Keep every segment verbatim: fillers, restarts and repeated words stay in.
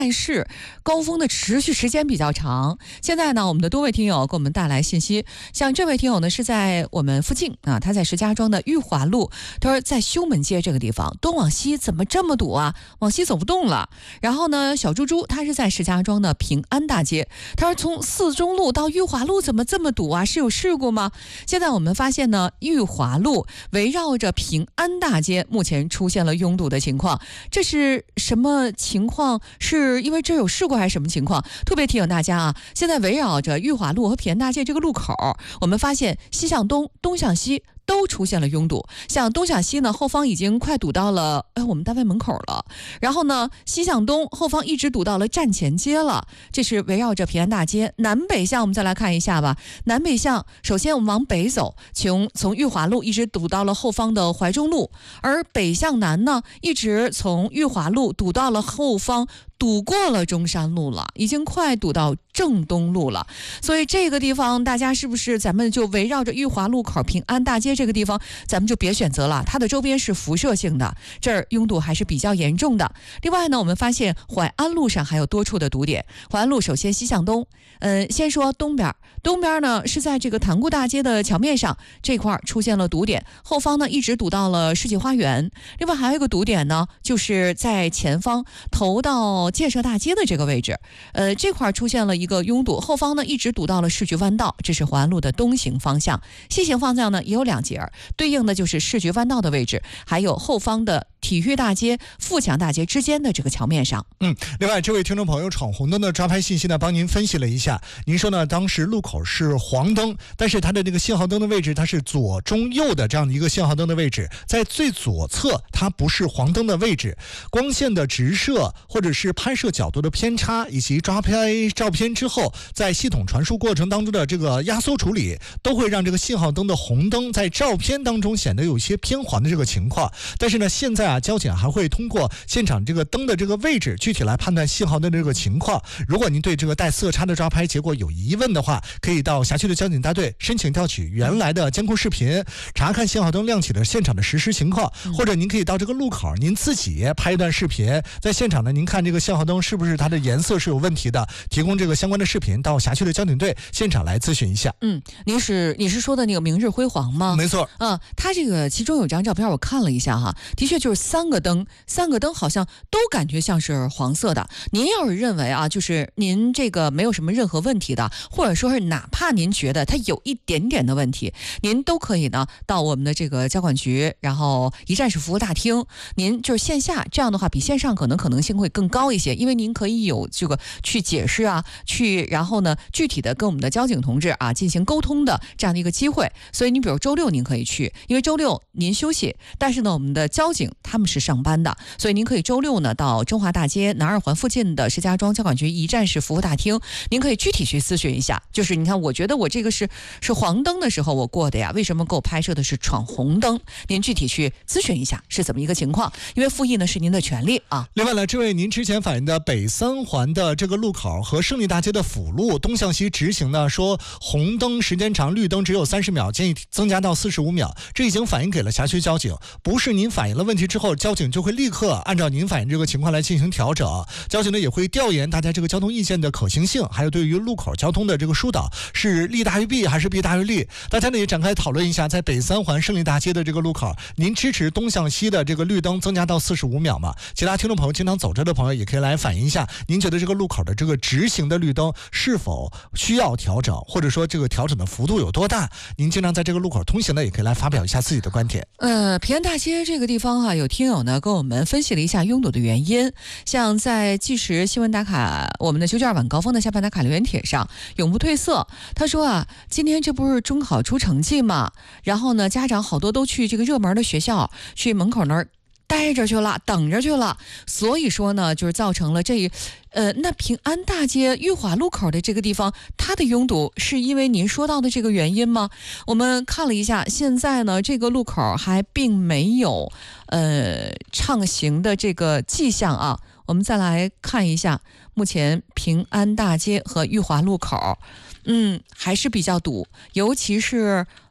但是高峰的持续时间比较长。现在呢，我们的多位听友给我们带来信息，像这位听友呢是在我们附近啊，他在石家庄的裕华路，他说在修门街这个地方，东往西怎么这么堵啊？往西走不动了。然后呢，小猪猪他是在石家庄的平安大街，他说从四中路到裕华路怎么这么堵啊？是有事故吗？现在我们发现呢，裕华路围绕着平安大街目前出现了拥堵的情况，这是什么情况？是因为这有事故还是什么情况？特别提醒大家啊，现在围绕着裕华路和平安大街这个路口，我们发现西向东、东向西都出现了拥堵。像东向西呢，后方已经快堵到了哎我们单位门口了，然后呢西向东后方一直堵到了站前街了。这是围绕着平安大街。南北向我们再来看一下吧。南北向，首先我们往北走，从从裕华路一直堵到了后方的怀中路，而北向南呢，一直从裕华路堵到了后方，堵过了中山路了，已经快堵到正东路了。所以这个地方大家是不是咱们就围绕着裕华路口平安大街这个地方，咱们就别选择了，它的周边是辐射性的，这儿拥堵还是比较严重的。另外呢，我们发现淮安路上还有多处的堵点。淮安路首先西向东，嗯，先说东边，东边呢是在这个塘沽大街的桥面上，这块出现了堵点，后方呢一直堵到了世纪花园。另外还有一个堵点呢，就是在前方投到建设大街的这个位置，呃，这块出现了一个拥堵，后方呢一直堵到了市局弯道，这是淮安路的东行方向。西行方向呢也有两节，对应的就是市局弯道的位置，还有后方的体育大街、富强大街之间的这个桥面上。 嗯，另外这位听众朋友闯红灯的抓拍信息呢，帮您分析了一下。您说呢，当时路口是黄灯，但是它的这个信号灯的位置，它是左中右的这样的一个信号灯的位置，在最左侧它不是黄灯的位置。光线的直射或者是拍摄角度的偏差，以及抓拍照片之后在系统传输过程当中的这个压缩处理，都会让这个信号灯的红灯在照片当中显得有一些偏黄的这个情况。但是呢，现在啊，交警还会通过现场这个灯的这个位置具体来判断信号灯的这个情况。如果您对这个带色差的抓拍结果有疑问的话，可以到辖区的交警大队申请调取原来的监控视频，查看信号灯亮起的现场的实时情况，或者您可以到这个路口您自己拍一段视频，在现场呢您看这个信号灯是不是它的颜色是有问题的，提供这个相关的视频到辖区的交警队现场来咨询一下。 嗯，您是你是说的那个明日辉煌吗？ 没错。 嗯，它这个其中有张照片我看了一下哈，的确就是三个灯，三个灯好像都感觉像是黄色的。您要是认为啊，就是您这个没有什么任何问题的，或者说是哪怕您觉得它有一点点的问题，您都可以呢到我们的这个交管局，然后一站式服务大厅，您就是线下，这样的话比线上可能可能性会更高一些，因为您可以有这个去解释啊，去然后呢具体的跟我们的交警同志啊进行沟通的这样的一个机会。所以你比如周六您可以去，因为周六您休息，但是呢我们的交警他们是上班的，所以您可以周六呢到中华大街南二环附近的石家庄交管局一站式服务大厅，您可以具体去咨询一下，就是你看我觉得我这个是是黄灯的时候我过的呀，为什么给我拍摄的是闯红灯？您具体去咨询一下是怎么一个情况，因为复议呢是您的权利啊。 另外呢，这位您之前反映的北三环的这个路口和胜利大街的辅路东向西直行呢，说红灯时间长，绿灯只有三十秒，建议增加到四十五秒，这已经反映给了辖区交警。不是您反映了问题之后，交警就会立刻按照您反映这个情况来进行调整。交警呢也会调研大家这个交通意见的可行性，还有对于路口交通的这个疏导是利大于弊还是弊大于利。大家呢也展开讨论一下，在北三环胜利大街的这个路口，您支持东向西的这个绿灯增加到四十五秒吗？其他听众朋友经常走着的朋友也可以来反映一下，您觉得这个路口的这个直行的绿灯是否需要调整，或者说这个调整的幅度有多大？您经常在这个路口通行呢，也可以来发表一下自己的观点。 呃，平安大街这个地方啊，有听友呢跟我们分析了一下拥堵的原因。像在纪实新闻打卡我们的九九二晚高峰的下半打卡留言帖上，永不褪色，他说啊，今天这不是中考出成绩嘛，然后呢家长好多都去这个热门的学校去门口那儿待着去了，等着去了，所以说呢就是造成了这呃，那平安大街裕华路口的这个地方，它的拥堵是因为您说到的这个原因吗？我们看了一下，现在呢这个路口还并没有呃畅行的这个迹象啊。我们再来看一下，目前平安大街和裕华路口，嗯，还是比较堵，尤其是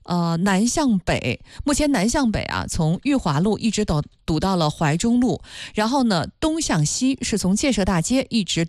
呃南向北，目前南向北啊，从裕华路一直堵堵到了怀中路，然后呢东向西是从建设大街一直